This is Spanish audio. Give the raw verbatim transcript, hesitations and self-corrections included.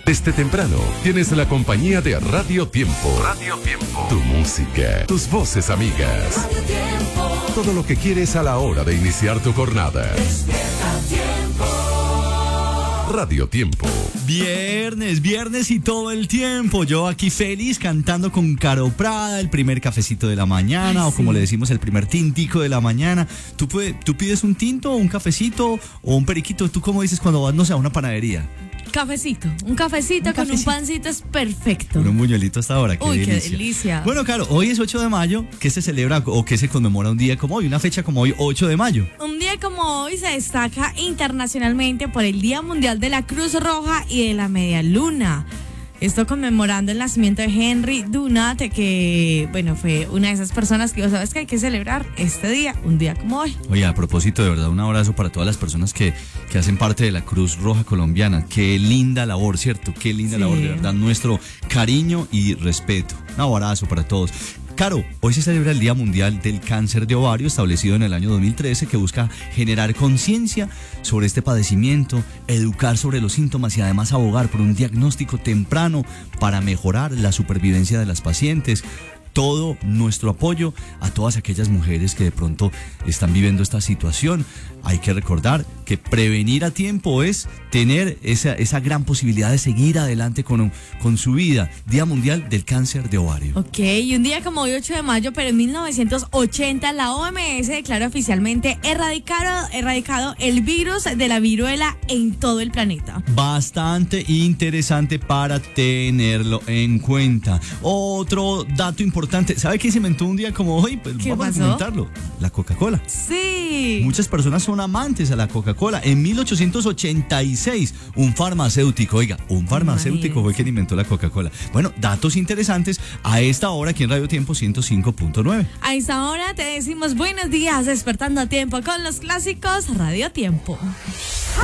Desde temprano tienes la compañía de Radio Tiempo. Radio Tiempo. Tu música, tus voces amigas. Radio Tiempo. Todo lo que quieres a la hora de iniciar tu jornada. Despierta Tiempo. Radio Tiempo. Viernes, viernes y todo el tiempo. Yo aquí feliz cantando con Caro Prada, el primer cafecito de la mañana. Ay, o como sí. le decimos, el primer tintico de la mañana. ¿Tú, puede, tú pides un tinto, un cafecito o un periquito? ¿Tú cómo dices cuando vas, no sé, a una panadería? Cafecito, un cafecito, un con cafecito. Un pancito es perfecto. Un buñuelito hasta ahora, qué Uy, delicia. qué delicia. Bueno, claro, hoy es ocho de mayo, ¿qué se celebra o qué se conmemora un día como hoy? Una fecha como hoy, ocho de mayo. Un día como hoy se destaca internacionalmente por el Día Mundial de la Cruz Roja y de la Media Luna. Esto conmemorando el nacimiento de Henry Dunant, que, bueno, fue una de esas personas que, ¿sabes que hay que celebrar este día, un día como hoy? Oye, a propósito, de verdad, un abrazo para todas las personas que, que hacen parte de la Cruz Roja colombiana. Qué linda labor, ¿cierto? Qué linda sí. labor, de verdad, nuestro cariño y respeto. Un abrazo para todos. Caro, hoy se celebra el Día Mundial del Cáncer de Ovario, establecido en el año dos mil trece, que busca generar conciencia sobre este padecimiento, educar sobre los síntomas y además abogar por un diagnóstico temprano para mejorar la supervivencia de las pacientes. Todo nuestro apoyo a todas aquellas mujeres que de pronto están viviendo esta situación. Hay que recordar que prevenir a tiempo es tener esa, esa gran posibilidad de seguir adelante con, con su vida. Día Mundial del Cáncer de Ovario. Ok, y un día como hoy, ocho de mayo, pero en mil novecientos ochenta, la O M S declaró oficialmente erradicado, erradicado el virus de la viruela en todo el planeta. Bastante interesante para tenerlo en cuenta. Otro dato importante. ¿Sabe qué se inventó un día como hoy? Pues ¿Qué vamos pasó? a comentarlo. La Coca-Cola. Sí. Muchas personas son amantes a la Coca-Cola. En mil ochocientos ochenta y seis, un farmacéutico, oiga, un farmacéutico Imagínese. fue quien inventó la Coca-Cola. Bueno, datos interesantes a esta hora aquí en Radio Tiempo ciento cinco punto nueve. A esta hora te decimos buenos días, despertando a tiempo con los clásicos Radio Tiempo.